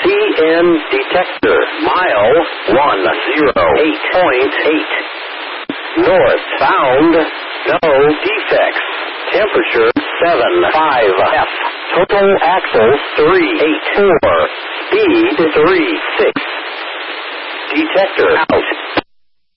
TN detector. Mile 108.8. North found. No defects. Temperature 75 F. Total axles 384. Speed 36. Detector out.